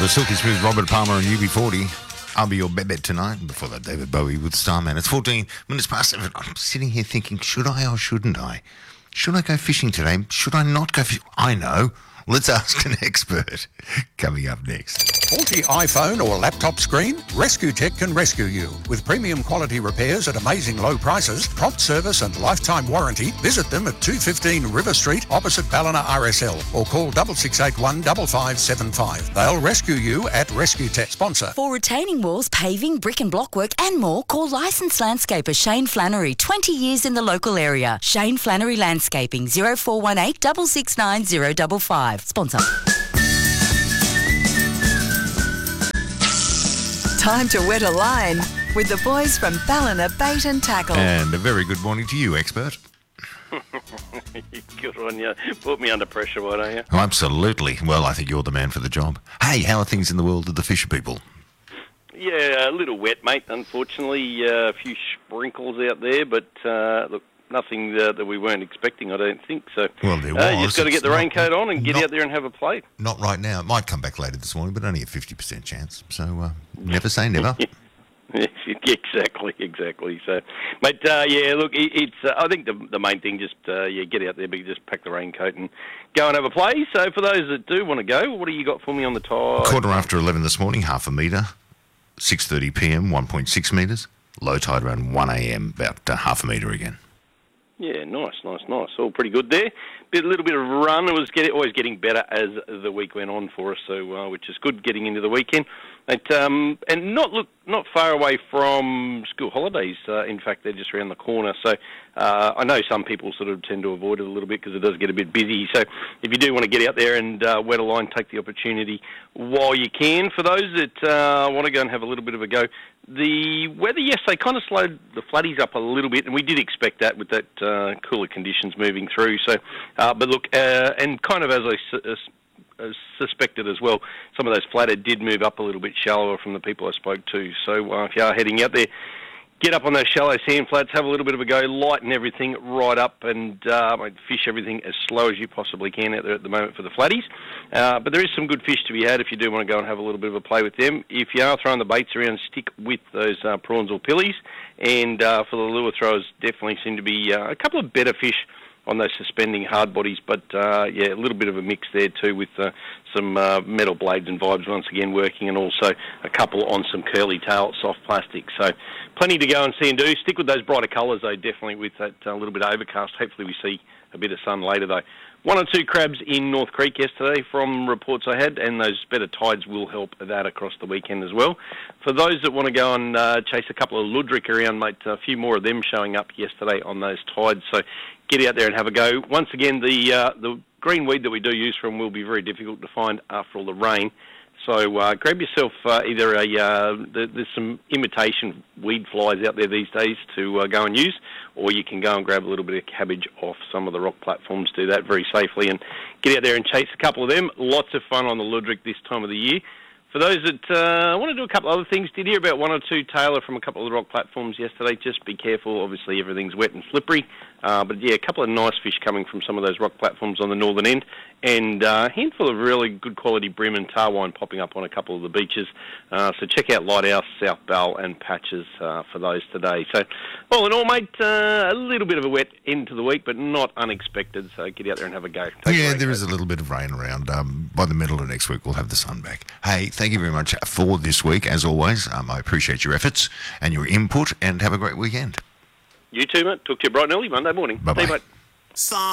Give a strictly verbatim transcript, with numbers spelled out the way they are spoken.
Silky Smooth, Robert Palmer and U B forty. I'll be your bebet tonight. And before that, David Bowie with Starman. It's fourteen minutes past seven. I'm sitting here thinking, should I or shouldn't I? Should I go fishing today? Should I not go fishing? I know. Let's ask an expert. Coming up next. Faulty iPhone or laptop screen? Rescue Tech can rescue you. With premium quality repairs at amazing low prices, prompt service and lifetime warranty, visit them at two fifteen River Street opposite Ballina R S L or call six six eight one five five seven five. They'll rescue you at Rescue Tech. Sponsor. For retaining walls, paving, brick and block work and more, call licensed landscaper Shane Flannery, twenty years in the local area. Shane Flannery Landscaping, zero four one eight six six nine zero five five. Sponsor. Time to wet a line with the boys from Ballina Bait and Tackle. And a very good morning to you, expert. Good on you. Put me under pressure, why don't you? Oh, absolutely. Well, I think you're the man for the job. Hey, how are things in the world of the fisher people? Yeah, a little wet, mate, unfortunately. Uh, a few sprinkles out there, but uh, look, nothing uh, that we weren't expecting, I don't think. So well, there was. Uh, you just got to get the It's raincoat not, on and get not, out there and have a play. Not right now. It might come back later this morning, but only a fifty percent chance. So uh, never say never. exactly, exactly. So, mate, uh, yeah, look, it, it's. Uh, I think the the main thing, just uh, yeah, get out there, but just pack the raincoat and go and have a play. So, for those that do want to go, what do you got for me on the tide? Quarter after eleven this morning, half a metre. six thirty p.m, one point six metres. Low tide around one a.m, about uh, half a metre again. Yeah, nice, nice, nice. All pretty good there. Bit, a little bit of run. It was get, always getting better as the week went on for us, so uh, which is good getting into the weekend. But, um, and not look not far away from school holidays. Uh, in fact, they're just around the corner. So uh, I know some people sort of tend to avoid it a little bit because it does get a bit busy. So if you do want to get out there and uh, wet a line, take the opportunity while you can. For those that uh, want to go and have a little bit of a go, the weather, yes, they kind of slowed the flatties up a little bit, and we did expect that with that uh, cooler conditions moving through. So, uh, but look, uh, and kind of as I su- uh, suspected as well, some of those flathead did move up a little bit shallower from the people I spoke to. So uh, if you are heading out there, get up on those shallow sand flats, have a little bit of a go, lighten everything right up and uh, fish everything as slow as you possibly can out there at the moment for the flatties. Uh, but there is some good fish to be had if you do want to go and have a little bit of a play with them. If you are throwing the baits around, stick with those uh, prawns or pillies. And uh, for the lure throwers, definitely seem to be uh, a couple of better fish on those suspending hard bodies, but uh, yeah, a little bit of a mix there too with uh, some uh, metal blades and vibes once again working, and also a couple on some curly tail soft plastic. So plenty to go and see and do. Stick with those brighter colours though, definitely with that uh, little bit of overcast. Hopefully we see a bit of sun later though. One or two crabs in North Creek yesterday from reports I had, and those better tides will help that across the weekend as well. For those that want to go and uh, chase a couple of luderick around, mate, a few more of them showing up yesterday on those tides. So get out there and have a go. Once again, the uh, the green weed that we do use from will be very difficult to find after all the rain. So uh, grab yourself uh, either a, uh, there's some imitation weed flies out there these days to uh, go and use, or you can go and grab a little bit of cabbage off some of the rock platforms, do that very safely and get out there and chase a couple of them. Lots of fun on the luderick this time of the year. For those that uh, want to do a couple of other things, did hear about one or two tailor from a couple of the rock platforms yesterday. Just be careful. Obviously, everything's wet and slippery. Uh, but, yeah, a couple of nice fish coming from some of those rock platforms on the northern end. And uh, a handful of really good quality bream and tarwine popping up on a couple of the beaches. Uh, so check out Lighthouse, South Bell and Patches uh, for those today. So all in all, mate, uh, a little bit of a wet end to the week, but not unexpected. So get out there and have a go. Take yeah, there is a little bit of rain around. Um, by the middle of next week, we'll have the sun back. Hey, thank you very much for this week. As always, um, I appreciate your efforts and your input, and have a great weekend. You too, mate. Talk to you bright and early Monday morning. Bye-bye. See you, mate.